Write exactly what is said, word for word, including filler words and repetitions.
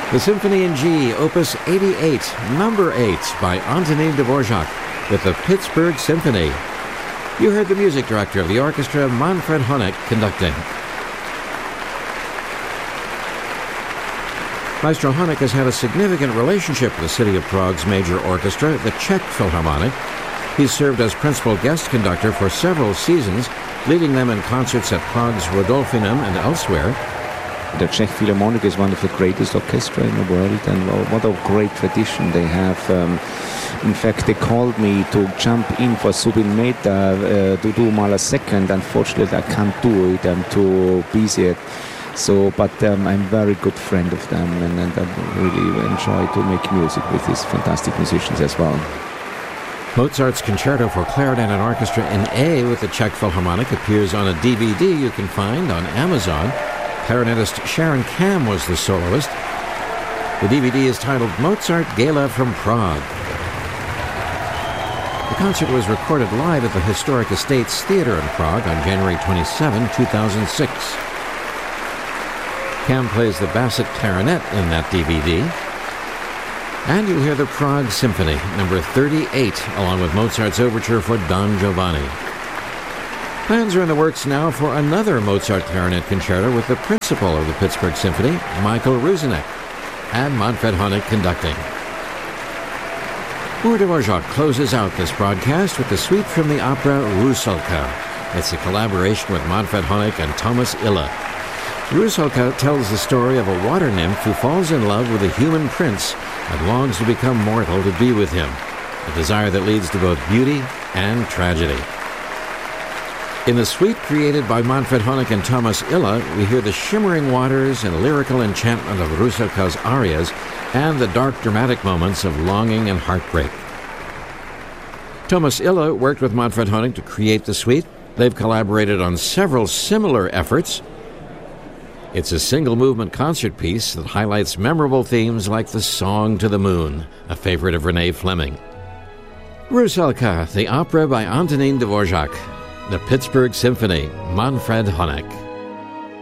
The Symphony in G, Opus eighty-eight, number eight, by Antonin Dvorak, with the Pittsburgh Symphony. You heard the music director of the orchestra, Manfred Honeck, conducting. Maestro Honeck has had a significant relationship with the City of Prague's major orchestra, the Czech Philharmonic. He's served as principal guest conductor for several seasons, leading them in concerts at Prague's Rodolfinum and elsewhere. The Czech Philharmonic is one of the greatest orchestra in the world, and what a great tradition they have. Um, in fact, they called me to jump in for Zubin Mehta uh, to do Mahler's second. Unfortunately, I can't do it. I'm too busy. So, but um, I'm a very good friend of them, and, and I really enjoy to make music with these fantastic musicians as well. Mozart's Concerto for Clarinet and Orchestra in A with the Czech Philharmonic appears on a D V D you can find on Amazon. Clarinetist Sharon Kam was the soloist. The D V D is titled Mozart Gala from Prague. The concert was recorded live at the Historic Estates Theatre in Prague on January twenty-seventh, two thousand six. Kam plays the Bassett clarinet in that D V D. And you'll hear the Prague Symphony, number thirty-eight, along with Mozart's overture for Don Giovanni. Plans are in the works now for another Mozart clarinet concerto with the principal of the Pittsburgh Symphony, Michael Ruzinek, and Manfred Honeck conducting. Boris Dvorak closes out this broadcast with the suite from the opera Rusalka. It's a collaboration with Manfred Honeck and Thomas Ille. Rusalka tells the story of a water nymph who falls in love with a human prince and longs to become mortal to be with him, a desire that leads to both beauty and tragedy. In the suite created by Manfred Honeck and Thomas Ille, we hear the shimmering waters and lyrical enchantment of Rusalka's arias and the dark dramatic moments of longing and heartbreak. Thomas Ille worked with Manfred Honeck to create the suite. They've collaborated on several similar efforts. It's a single-movement concert piece that highlights memorable themes like the Song to the Moon, a favorite of Renee Fleming. Rusalka, the opera by Antonin Dvorak. The Pittsburgh Symphony, Manfred Honeck.